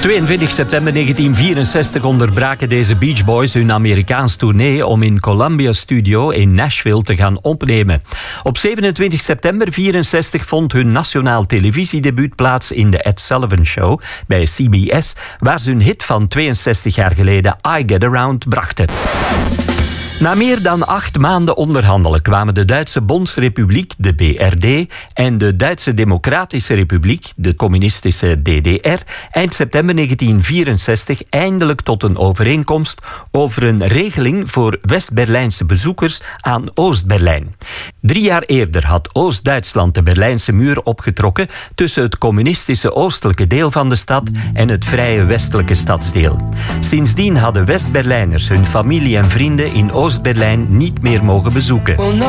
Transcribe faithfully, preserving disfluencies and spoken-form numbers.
Op tweeëntwintig september negentien vierenzestig onderbraken deze Beach Boys hun Amerikaans tournee om in Columbia Studio in Nashville te gaan opnemen. Op zevenentwintig september vierenzestig vond hun nationaal televisiedebuut plaats in de Ed Sullivan Show bij C B S, waar ze hun hit van tweeënzestig jaar geleden I Get Around brachten. Na meer dan acht maanden onderhandelen kwamen de Duitse Bondsrepubliek, de B R D, en de Duitse Democratische Republiek, de communistische D D R, eind september negentien vierenzestig eindelijk tot een overeenkomst over een regeling voor West-Berlijnse bezoekers aan Oost-Berlijn. Drie jaar eerder had Oost-Duitsland de Berlijnse muur opgetrokken tussen het communistische oostelijke deel van de stad en het vrije westelijke stadsdeel. Sindsdien hadden West-Berlijners hun familie en vrienden in Oost Oost-Berlijn niet meer mogen bezoeken.